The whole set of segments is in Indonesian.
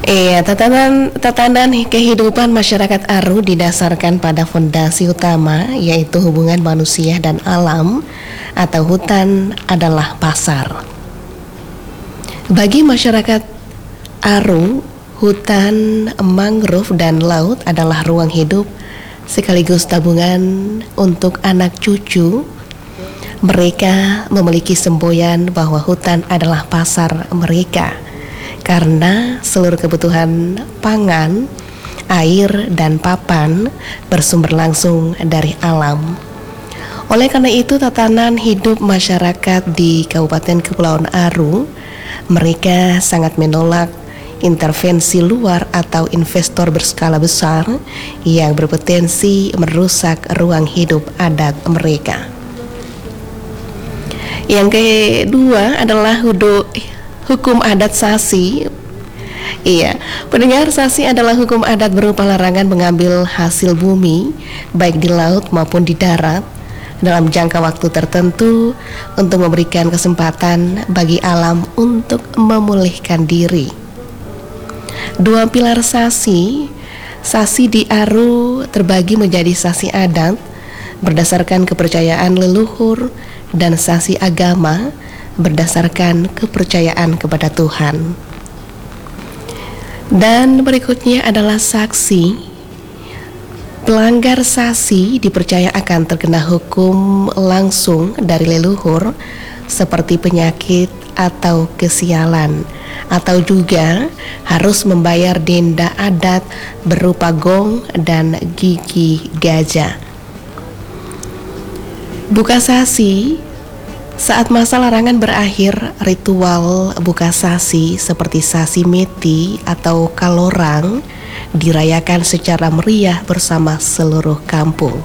Iya, tatanan kehidupan masyarakat Aru didasarkan pada fondasi utama, yaitu hubungan manusia dan alam atau hutan adalah pasar. Bagi masyarakat Aru, hutan, mangrove, dan laut adalah ruang hidup sekaligus tabungan untuk anak cucu. Mereka memiliki semboyan bahwa hutan adalah pasar mereka, karena seluruh kebutuhan pangan, air, dan papan bersumber langsung dari alam. Oleh karena itu, tatanan hidup masyarakat di Kabupaten Kepulauan Aru, mereka sangat menolak intervensi luar atau investor berskala besar yang berpotensi merusak ruang hidup adat mereka. Yang kedua adalah hukum adat Sasi. Iya, pendengar, Sasi adalah hukum adat berupa larangan mengambil hasil bumi baik di laut maupun di darat dalam jangka waktu tertentu untuk memberikan kesempatan bagi alam untuk memulihkan diri. Dua pilar Sasi di Aru terbagi menjadi Sasi adat berdasarkan kepercayaan leluhur dan Sasi agama berdasarkan kepercayaan kepada Tuhan. Dan berikutnya adalah saksi. Pelanggar Sasi dipercaya akan terkena hukum langsung dari leluhur seperti penyakit atau kesialan, atau juga harus membayar denda adat berupa gong dan gigi gajah. Buka Sasi. Saat masa larangan berakhir, ritual buka Sasi seperti Sasi Meti atau Kalorang dirayakan secara meriah bersama seluruh kampung.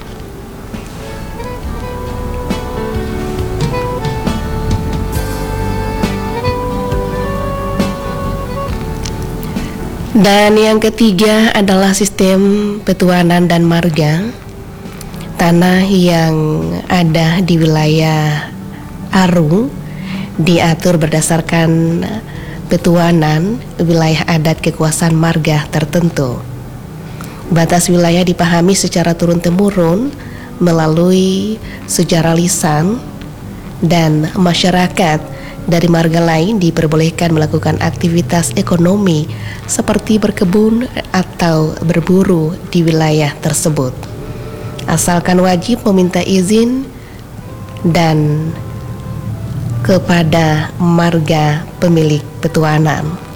Dan yang ketiga adalah sistem petuanan dan marga. Tanah yang ada di wilayah Aru diatur berdasarkan petuanan wilayah adat kekuasaan marga tertentu. Batas wilayah dipahami secara turun-temurun melalui sejarah lisan, dan masyarakat dari marga lain diperbolehkan melakukan aktivitas ekonomi seperti berkebun atau berburu di wilayah tersebut, asalkan wajib meminta izin dan kepada marga pemilik petuanan.